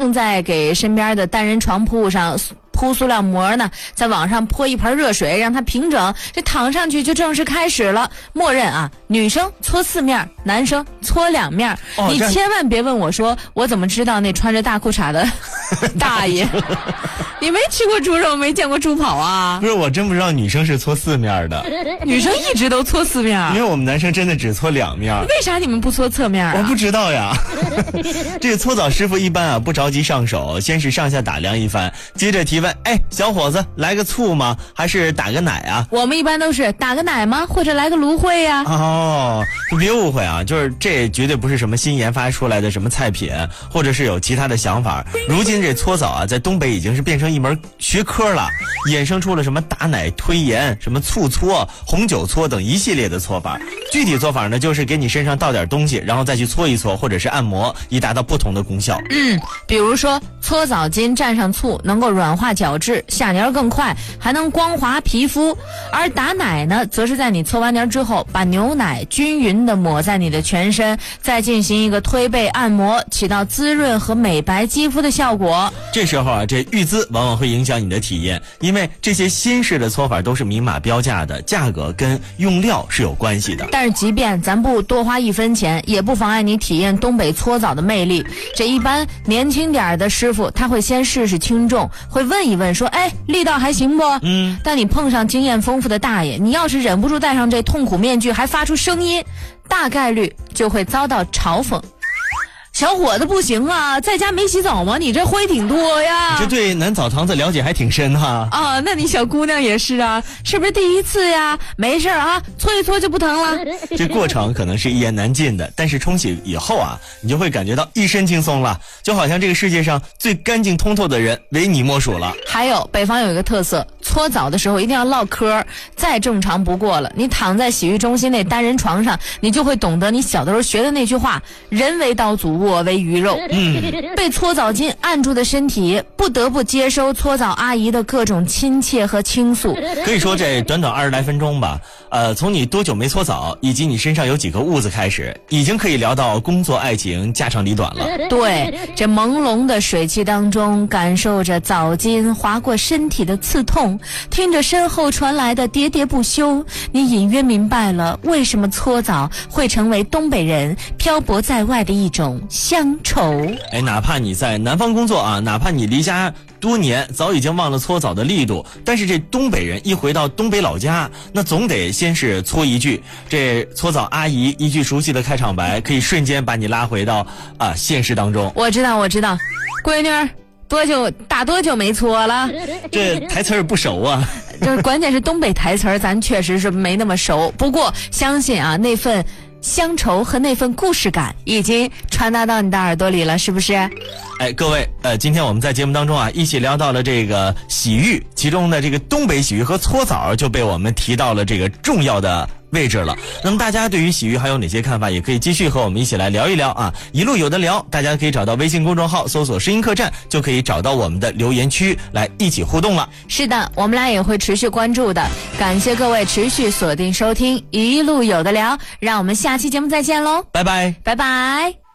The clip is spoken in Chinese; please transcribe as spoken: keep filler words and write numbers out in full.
正在给身边的单人床铺上铺塑料膜呢，在网上泼一盆热水让它平整，这躺上去就正式开始了。默认啊，女生搓四面，男生搓两面。哦、你千万别问我说我怎么知道那穿着大裤衩的大爷你没吃过猪肉，没见过猪跑啊？ 不是，我真不知道女生是搓四面的。 女生一直都搓四面， 因为我们男生真的只搓两面。 为啥你们不搓侧面啊？ 我不知道呀。这个搓澡师傅一般啊不着急上手，先是上下打量一番，接着提问：哎，小伙子，来个醋吗？还是打个奶啊？ 我们一般都是打个奶吗？或者来个芦荟呀、 啊？哦，就别误会啊，就是这绝对不是什么新研发出来的什么菜品，或者是有其他的想法。如今这搓澡啊，在东北已经是变成一门学科了，衍生出了什么打奶、推盐、什么醋搓、红酒搓等一系列的搓法。具体做法呢，就是给你身上倒点东西，然后再去搓一搓，或者是按摩，以达到不同的功效。 嗯，比如说搓澡巾蘸上醋，能够软化角质，下黏更快，还能光滑皮肤。而打奶呢，则是在你搓完黏之后，把牛奶均匀地抹在你的全身，再进行一个推背按摩，起到滋润和美白肌肤的效果。 这时候啊，这浴姿往往会影响你的体验，因为这些新式的搓法都是明码标价的，价格跟用料是有关系的。 但是即便咱不多花一分钱，也不妨碍你体验东北搓澡的魅力。这一般年轻点的师傅，他会先试试轻重，会问一问说，哎，力道还行不？ 嗯。 但你碰上经验丰富的大爷，你要是忍不住戴上这痛苦面具还发出声音，大概率就会遭到嘲讽。小伙子不行啊，在家没洗澡吗？你这会挺多呀。 你这对男澡堂子了解还挺深哈。 啊，那你小姑娘也是啊，是不是第一次呀？没事啊，搓一搓就不疼了。 这过程可能是一言难尽的，但是冲洗以后啊，你就会感觉到一身轻松了，就好像这个世界上最干净通透的人唯你莫属了。 还有北方有一个特色，搓澡的时候一定要唠嗑，再正常不过了。你躺在洗浴中心那单人床上，你就会懂得你小的时候学的那句话：人为刀俎，我为鱼肉。 嗯， 被搓澡巾按住的身体，不得不接收搓澡阿姨的各种亲切和倾诉。 可以说这短短二十来分钟吧，呃，从你多久没搓澡，以及你身上有几个痦子开始，已经可以聊到工作、爱情、家长里短了。 对，这朦胧的水汽当中，感受着澡巾划过身体的刺痛，听着身后传来的喋喋不休，你隐约明白了为什么搓澡会成为东北人漂泊在外的一种乡愁。 哎，哪怕你在南方工作啊，哪怕你离家多年，早已经忘了搓澡的力度，但是这东北人一回到东北老家，那总得先是搓一句，这搓澡阿姨一句熟悉的开场白，可以瞬间把你拉回到啊现实当中。 我知道，我知道，闺女儿。多久打多久没搓了？ 这台词儿不熟啊。 就是关键是东北台词儿，咱确实是没那么熟。不过相信啊，那份乡愁和那份故事感已经传达到你的耳朵里了，是不是？ 哎，各位，呃，今天我们在节目当中啊，一起聊到了这个洗浴，其中的这个东北洗浴和搓澡就被我们提到了这个重要的位置了。那么大家对于洗浴还有哪些看法，也可以继续和我们一起来聊一聊啊。一路有的聊，大家可以找到微信公众号搜索声音客栈，就可以找到我们的留言区来一起互动了。 是的，我们俩也会持续关注的。感谢各位持续锁定收听一路有的聊，让我们下期节目再见喽， 拜拜， 拜拜。